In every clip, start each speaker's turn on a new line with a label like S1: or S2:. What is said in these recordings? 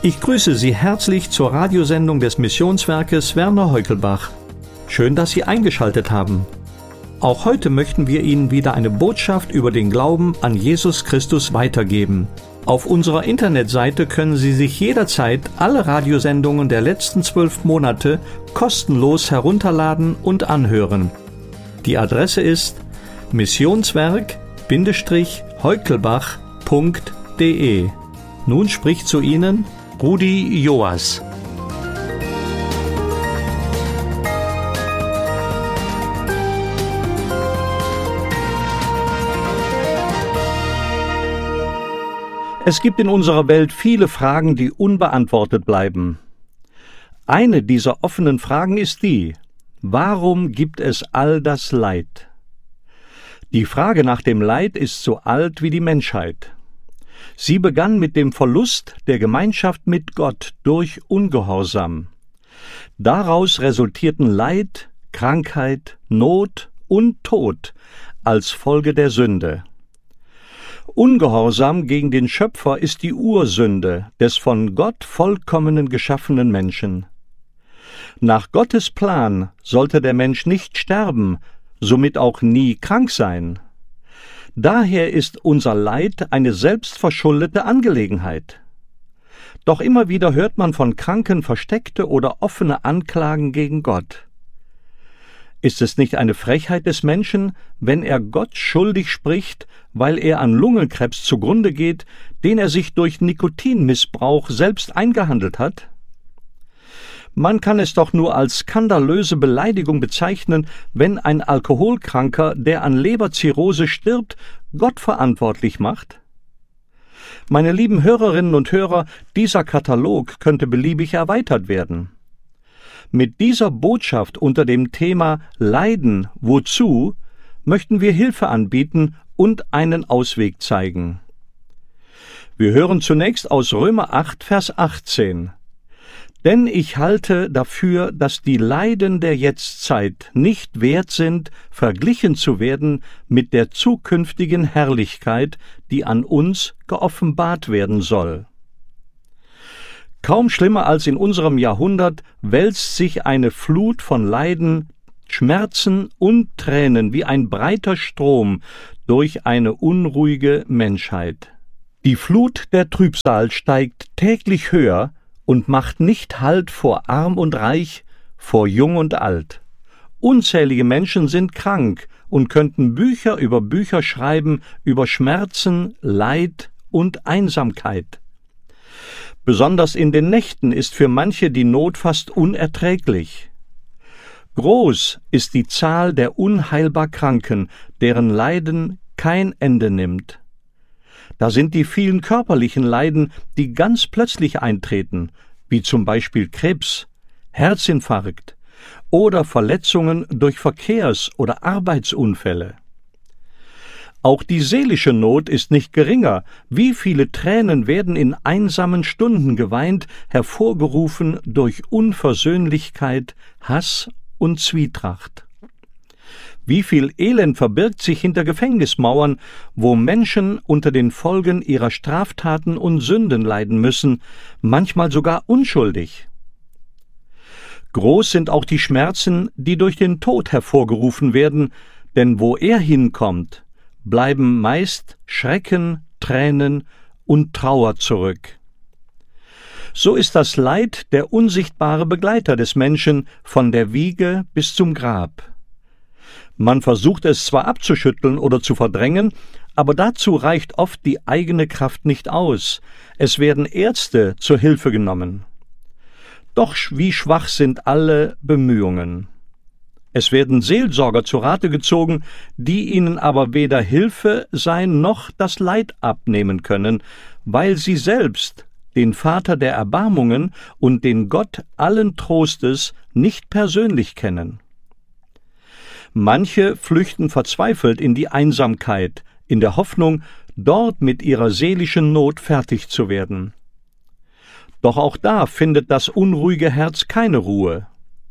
S1: Ich grüße Sie herzlich zur Radiosendung des Missionswerkes Werner Heukelbach. Schön, dass Sie eingeschaltet haben. Auch heute möchten wir Ihnen wieder eine Botschaft über den Glauben an Jesus Christus weitergeben. Auf unserer Internetseite können Sie sich jederzeit alle Radiosendungen der letzten 12 Monate kostenlos herunterladen und anhören. Die Adresse ist missionswerk-heukelbach.de. Nun spricht zu Ihnen Rudi Joas. Es gibt in unserer Welt viele Fragen, die unbeantwortet bleiben. Eine dieser offenen Fragen ist die: Warum gibt es all das Leid? Die Frage nach dem Leid ist so alt wie die Menschheit. Sie begann mit dem Verlust der Gemeinschaft mit Gott durch Ungehorsam. Daraus resultierten Leid, Krankheit, Not und Tod als Folge der Sünde. Ungehorsam gegen den Schöpfer ist die Ursünde des von Gott vollkommenen geschaffenen Menschen. Nach Gottes Plan sollte der Mensch nicht sterben, somit auch nie krank sein. Daher ist unser Leid eine selbstverschuldete Angelegenheit. Doch immer wieder hört man von Kranken versteckte oder offene Anklagen gegen Gott. Ist es nicht eine Frechheit des Menschen, wenn er Gott schuldig spricht, weil er an Lungenkrebs zugrunde geht, den er sich durch Nikotinmissbrauch selbst eingehandelt hat? Man kann es doch nur als skandalöse Beleidigung bezeichnen, wenn ein Alkoholkranker, der an Leberzirrhose stirbt, Gott verantwortlich macht. Meine lieben Hörerinnen und Hörer, dieser Katalog könnte beliebig erweitert werden. Mit dieser Botschaft unter dem Thema Leiden, wozu, möchten wir Hilfe anbieten und einen Ausweg zeigen. Wir hören zunächst aus Römer 8, Vers 18. Denn ich halte dafür, dass die Leiden der Jetztzeit nicht wert sind, verglichen zu werden mit der zukünftigen Herrlichkeit, die an uns geoffenbart werden soll. Kaum schlimmer als in unserem Jahrhundert wälzt sich eine Flut von Leiden, Schmerzen und Tränen wie ein breiter Strom durch eine unruhige Menschheit. Die Flut der Trübsal steigt täglich höher und macht nicht Halt vor Arm und Reich, vor Jung und Alt. Unzählige Menschen sind krank und könnten Bücher schreiben über Schmerzen, Leid und Einsamkeit. Besonders in den Nächten ist für manche die Not fast unerträglich. Groß ist die Zahl der unheilbar Kranken, deren Leiden kein Ende nimmt. Da sind die vielen körperlichen Leiden, die ganz plötzlich eintreten, wie zum Beispiel Krebs, Herzinfarkt oder Verletzungen durch Verkehrs- oder Arbeitsunfälle. Auch die seelische Not ist nicht geringer. Wie viele Tränen werden in einsamen Stunden geweint, hervorgerufen durch Unversöhnlichkeit, Hass und Zwietracht. Wie viel Elend verbirgt sich hinter Gefängnismauern, wo Menschen unter den Folgen ihrer Straftaten und Sünden leiden müssen, manchmal sogar unschuldig. Groß sind auch die Schmerzen, die durch den Tod hervorgerufen werden, denn wo er hinkommt, bleiben meist Schrecken, Tränen und Trauer zurück. So ist das Leid der unsichtbare Begleiter des Menschen von der Wiege bis zum Grab. Man versucht es zwar abzuschütteln oder zu verdrängen, aber dazu reicht oft die eigene Kraft nicht aus. Es werden Ärzte zur Hilfe genommen. Doch wie schwach sind alle Bemühungen. Es werden Seelsorger zu Rate gezogen, die ihnen aber weder Hilfe sein noch das Leid abnehmen können, weil sie selbst den Vater der Erbarmungen und den Gott allen Trostes nicht persönlich kennen. Manche flüchten verzweifelt in die Einsamkeit, in der Hoffnung, dort mit ihrer seelischen Not fertig zu werden. Doch auch da findet das unruhige Herz keine Ruhe.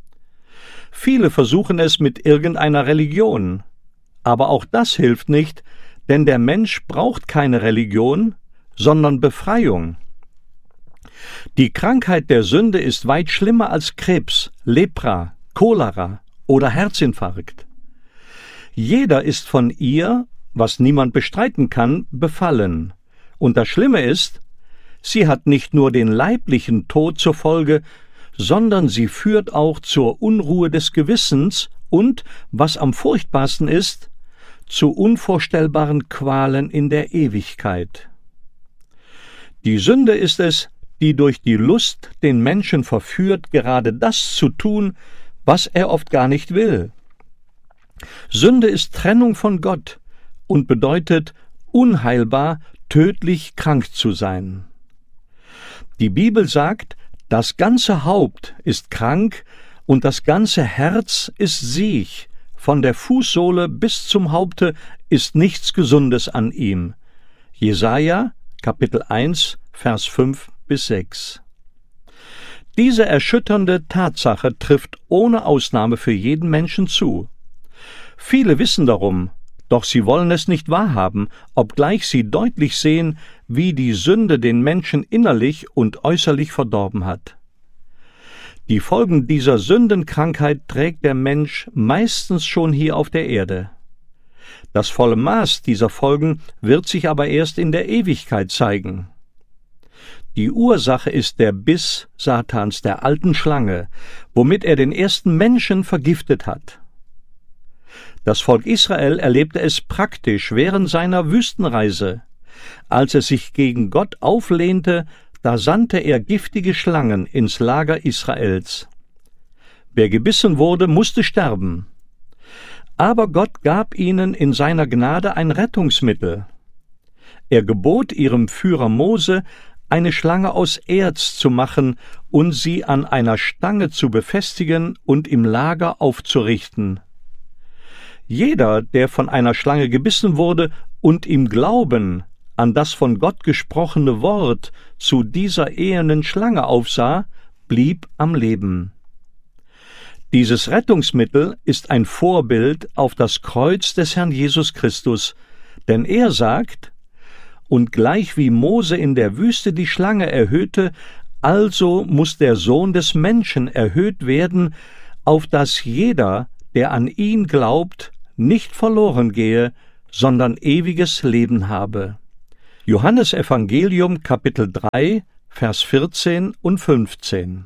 S1: Viele versuchen es mit irgendeiner Religion, aber auch das hilft nicht, denn der Mensch braucht keine Religion, sondern Befreiung. Die Krankheit der Sünde ist weit schlimmer als Krebs, Lepra, Cholera oder Herzinfarkt. Jeder ist von ihr, was niemand bestreiten kann, befallen. Und das Schlimme ist, sie hat nicht nur den leiblichen Tod zur Folge, sondern sie führt auch zur Unruhe des Gewissens und, was am furchtbarsten ist, zu unvorstellbaren Qualen in der Ewigkeit. Die Sünde ist es, die durch die Lust den Menschen verführt, gerade das zu tun, was er oft gar nicht will. Sünde ist Trennung von Gott und bedeutet, unheilbar, tödlich krank zu sein. Die Bibel sagt, das ganze Haupt ist krank und das ganze Herz ist siech. Von der Fußsohle bis zum Haupte ist nichts Gesundes an ihm. Jesaja, Kapitel 1, Vers 5-6. Diese erschütternde Tatsache trifft ohne Ausnahme für jeden Menschen zu. Viele wissen darum, doch sie wollen es nicht wahrhaben, obgleich sie deutlich sehen, wie die Sünde den Menschen innerlich und äußerlich verdorben hat. Die Folgen dieser Sündenkrankheit trägt der Mensch meistens schon hier auf der Erde. Das volle Maß dieser Folgen wird sich aber erst in der Ewigkeit zeigen. Die Ursache ist der Biss Satans, der alten Schlange, womit er den ersten Menschen vergiftet hat. Das Volk Israel erlebte es praktisch während seiner Wüstenreise. Als es sich gegen Gott auflehnte, da sandte er giftige Schlangen ins Lager Israels. Wer gebissen wurde, musste sterben. Aber Gott gab ihnen in seiner Gnade ein Rettungsmittel. Er gebot ihrem Führer Mose, eine Schlange aus Erz zu machen und sie an einer Stange zu befestigen und im Lager aufzurichten. Jeder, der von einer Schlange gebissen wurde und im Glauben an das von Gott gesprochene Wort zu dieser ehernen Schlange aufsah, blieb am Leben. Dieses Rettungsmittel ist ein Vorbild auf das Kreuz des Herrn Jesus Christus, denn er sagt, und gleich wie Mose in der Wüste die Schlange erhöhte, also muss der Sohn des Menschen erhöht werden, auf dass jeder, der an ihn glaubt, nicht verloren gehe, sondern ewiges Leben habe. Johannes Evangelium, Kapitel 3, Vers 14 und 15.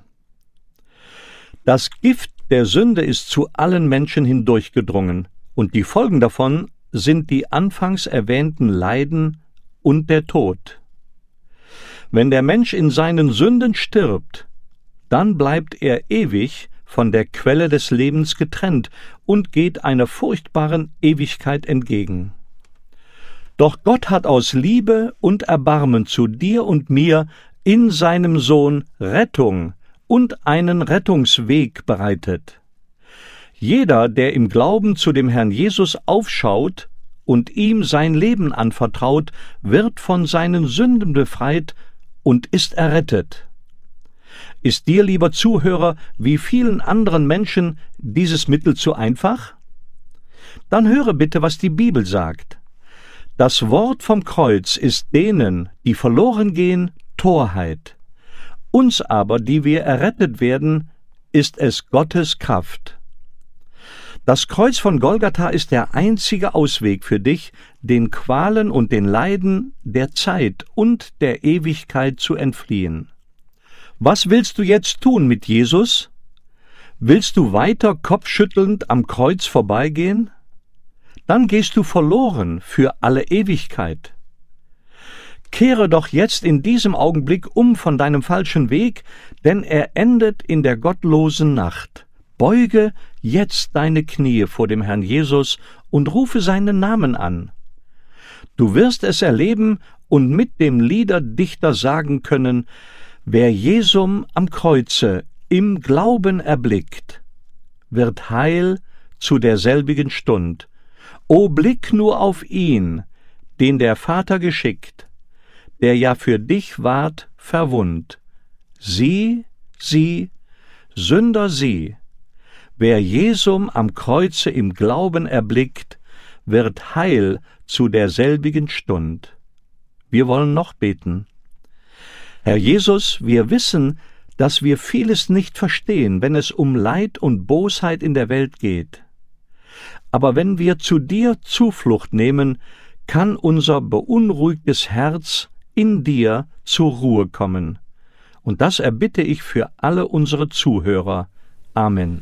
S1: Das Gift der Sünde ist zu allen Menschen hindurchgedrungen, und die Folgen davon sind die anfangs erwähnten Leiden und der Tod. Wenn der Mensch in seinen Sünden stirbt, dann bleibt er ewig von der Quelle des Lebens getrennt und geht einer furchtbaren Ewigkeit entgegen. Doch Gott hat aus Liebe und Erbarmen zu dir und mir in seinem Sohn Rettung und einen Rettungsweg bereitet. Jeder, der im Glauben zu dem Herrn Jesus aufschaut und ihm sein Leben anvertraut, wird von seinen Sünden befreit und ist errettet. Ist dir, lieber Zuhörer, wie vielen anderen Menschen dieses Mittel zu einfach? Dann höre bitte, was die Bibel sagt. Das Wort vom Kreuz ist denen, die verloren gehen, Torheit. Uns aber, die wir errettet werden, ist es Gottes Kraft. Das Kreuz von Golgatha ist der einzige Ausweg für dich, den Qualen und den Leiden der Zeit und der Ewigkeit zu entfliehen. Was willst du jetzt tun mit Jesus? Willst du weiter kopfschüttelnd am Kreuz vorbeigehen? Dann gehst du verloren für alle Ewigkeit. Kehre doch jetzt in diesem Augenblick um von deinem falschen Weg, denn er endet in der gottlosen Nacht. Beuge jetzt deine Knie vor dem Herrn Jesus und rufe seinen Namen an. Du wirst es erleben und mit dem Liederdichter sagen können, wer Jesum am Kreuze im Glauben erblickt, wird heil zu derselbigen Stund. O blick nur auf ihn, den der Vater geschickt, der ja für dich ward verwund. Sieh, Sünder, sieh, wer Jesum am Kreuze im Glauben erblickt, wird heil zu derselbigen Stund. Wir wollen noch beten. Herr Jesus, wir wissen, dass wir vieles nicht verstehen, wenn es um Leid und Bosheit in der Welt geht. Aber wenn wir zu dir Zuflucht nehmen, kann unser beunruhigtes Herz in dir zur Ruhe kommen. Und das erbitte ich für alle unsere Zuhörer. Amen.